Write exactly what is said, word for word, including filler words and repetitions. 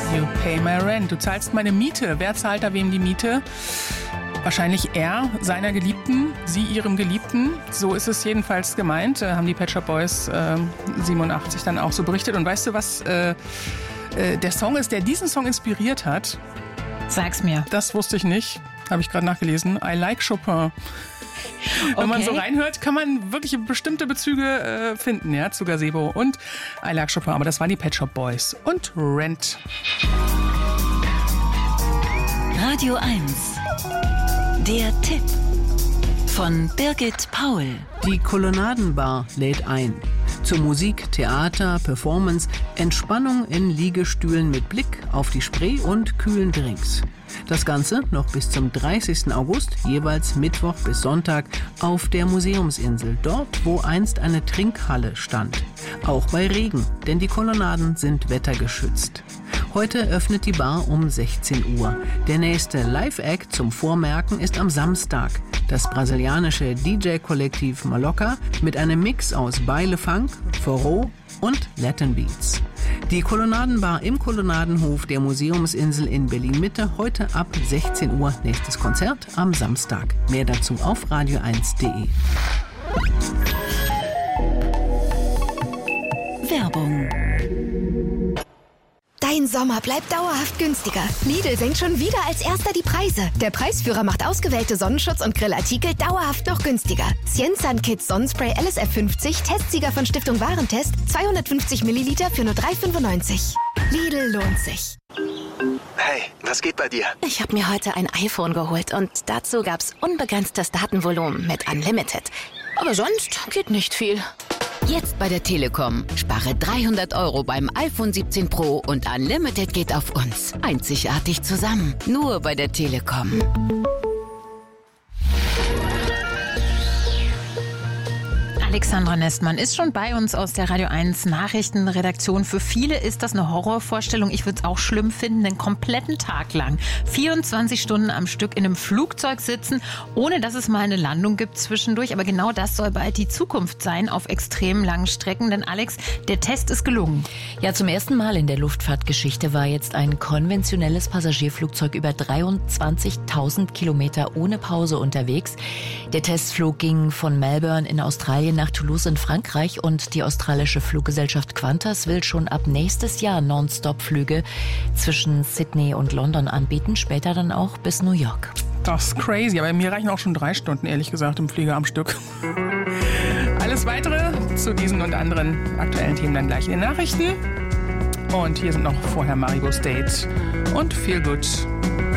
You pay my rent. Du zahlst meine Miete. Wer zahlt da wem die Miete? Wahrscheinlich er, seiner Geliebten, sie ihrem Geliebten. So ist es jedenfalls gemeint. Äh, haben die Pet Shop Boys äh, siebenundachtzig dann auch so berichtet. Und weißt du, was äh, äh, der Song ist, der diesen Song inspiriert hat? Sag's mir. Das wusste ich nicht. Habe ich gerade nachgelesen. I like Chopin. Wenn okay. man so reinhört, kann man wirklich bestimmte Bezüge äh, finden, ja, zu Gazebo und I like Chopin. Aber das waren die Pet Shop Boys und Rent. Radio eins. Der Tipp von Birgit Paul. Die Kolonnadenbar lädt ein. Zur Musik, Theater, Performance, Entspannung in Liegestühlen mit Blick auf die Spree und kühlen Drinks. Das Ganze noch bis zum dreißigsten August, jeweils Mittwoch bis Sonntag, auf der Museumsinsel, dort, wo einst eine Trinkhalle stand. Auch bei Regen, denn die Kolonnaden sind wettergeschützt. Heute öffnet die Bar um sechzehn Uhr. Der nächste Live-Act zum Vormerken ist am Samstag. Das brasilianische D J-Kollektiv Maloca mit einem Mix aus Baile Funk, Forró und Latin Beats. Die Kolonnadenbar im Kolonnadenhof der Museumsinsel in Berlin-Mitte, heute ab sechzehn Uhr. Nächstes Konzert am Samstag. Mehr dazu auf radio eins punkt de. Werbung. Dein Sommer bleibt dauerhaft günstiger. Lidl senkt schon wieder als erster die Preise. Der Preisführer macht ausgewählte Sonnenschutz- und Grillartikel dauerhaft noch günstiger. Cienzan Kids Sonnenspray L S F fünfzig, Testsieger von Stiftung Warentest, zweihundertfünfzig Milliliter für nur drei fünfundneunzig. Lidl lohnt sich. Hey, was geht bei dir? Ich habe mir heute ein iPhone geholt und dazu gab's unbegrenztes Datenvolumen mit Unlimited. Aber sonst geht nicht viel. Jetzt bei der Telekom. Spare dreihundert Euro beim iPhone siebzehn Pro und Unlimited geht auf uns. Einzigartig zusammen. Nur bei der Telekom. Alexandra Nestmann ist schon bei uns aus der Radio eins Nachrichtenredaktion. Für viele ist das eine Horrorvorstellung. Ich würde es auch schlimm finden, den kompletten Tag lang, vierundzwanzig Stunden am Stück in einem Flugzeug sitzen, ohne dass es mal eine Landung gibt zwischendurch. Aber genau das soll bald die Zukunft sein auf extrem langen Strecken. Denn Alex, der Test ist gelungen. Ja, zum ersten Mal in der Luftfahrtgeschichte war jetzt ein konventionelles Passagierflugzeug über dreiundzwanzigtausend Kilometer ohne Pause unterwegs. Der Testflug ging von Melbourne in Australien nach Toulouse in Frankreich und die australische Fluggesellschaft Qantas will schon ab nächstes Jahr Non-Stop-Flüge zwischen Sydney und London anbieten, später dann auch bis New York. Das ist crazy, aber mir reichen auch schon drei Stunden, ehrlich gesagt, im Flieger am Stück. Alles Weitere zu diesen und anderen aktuellen Themen dann gleich in den Nachrichten. Und hier sind noch vorher Maribo State und Feel Good.